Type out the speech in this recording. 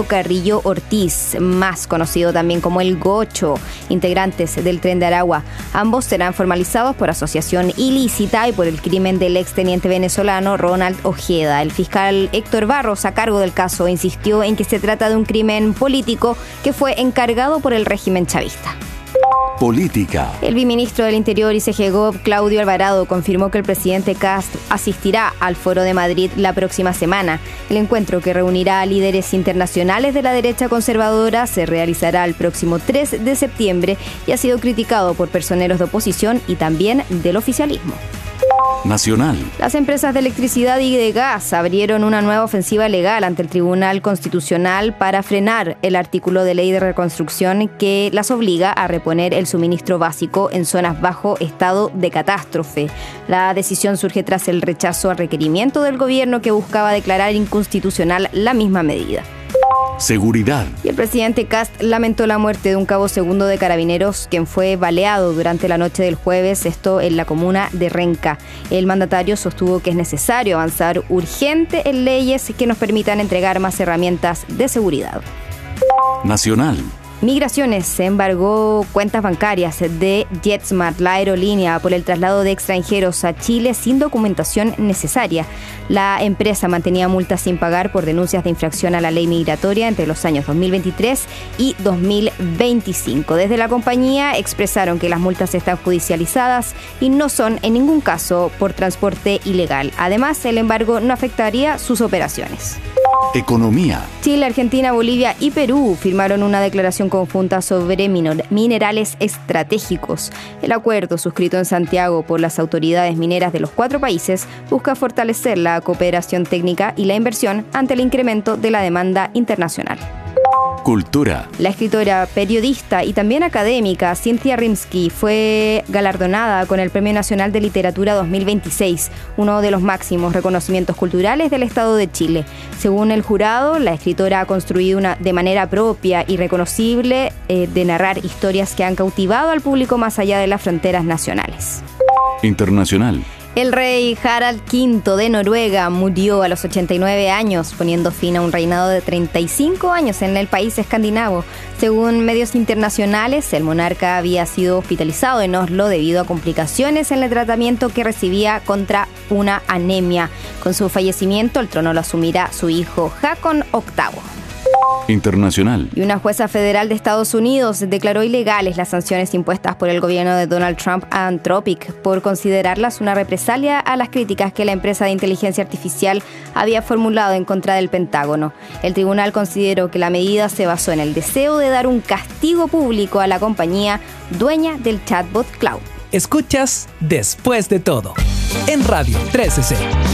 Carrillo Ortiz, más conocido también como el Gocho, integrantes del Tren de Aragua. Ambos serán formalizados por asociación ilícita y por el crimen del exteniente venezolano Ronald Ojeda. El fiscal Héctor Barros, a cargo del caso, insistió en que se trata de un crimen político que fue encargado por el régimen chavista. Política. El viceministro del Interior y CGGOP, Claudio Alvarado, confirmó que el presidente Kast asistirá al Foro de Madrid la próxima semana. El encuentro, que reunirá a líderes internacionales de la derecha conservadora, se realizará el próximo 3 de septiembre y ha sido criticado por personeros de oposición y también del oficialismo. Nacional. Las empresas de electricidad y de gas abrieron una nueva ofensiva legal ante el Tribunal Constitucional para frenar el artículo de ley de reconstrucción que las obliga a reponer el suministro básico en zonas bajo estado de catástrofe. La decisión surge tras el rechazo al requerimiento del gobierno que buscaba declarar inconstitucional la misma medida. Seguridad. Y el presidente Kast lamentó la muerte de un cabo segundo de Carabineros, quien fue baleado durante la noche del jueves, esto en la comuna de Renca. El mandatario sostuvo que es necesario avanzar urgente en leyes que nos permitan entregar más herramientas de seguridad. Nacional. Migraciones se embargó cuentas bancarias de JetSmart, la aerolínea, por el traslado de extranjeros a Chile sin documentación necesaria. La empresa mantenía multas sin pagar por denuncias de infracción a la ley migratoria entre los años 2023 y 2025. Desde la compañía expresaron que las multas están judicializadas y no son en ningún caso por transporte ilegal. Además, el embargo no afectaría sus operaciones. Economía. Chile, Argentina, Bolivia y Perú firmaron una declaración conjunta sobre minerales estratégicos. El acuerdo, suscrito en Santiago por las autoridades mineras de los 4 países, busca fortalecer la cooperación técnica y la inversión ante el incremento de la demanda internacional. Cultura. La escritora, periodista y también académica Cynthia Rimsky fue galardonada con el Premio Nacional de Literatura 2026, uno de los máximos reconocimientos culturales del Estado de Chile. Según el jurado, la escritora ha construido de manera propia y reconocible de narrar historias que han cautivado al público más allá de las fronteras nacionales. Internacional. El rey Harald V de Noruega murió a los 89 años, poniendo fin a un reinado de 35 años en el país escandinavo. Según medios internacionales, el monarca había sido hospitalizado en Oslo debido a complicaciones en el tratamiento que recibía contra una anemia. Con su fallecimiento, el trono lo asumirá su hijo Håkon VIII. Internacional. Y una jueza federal de Estados Unidos declaró ilegales las sanciones impuestas por el gobierno de Donald Trump a Anthropic por considerarlas una represalia a las críticas que la empresa de inteligencia artificial había formulado en contra del Pentágono. El tribunal consideró que la medida se basó en el deseo de dar un castigo público a la compañía dueña del chatbot Cloud. Escuchas Después de Todo en Radio 13C.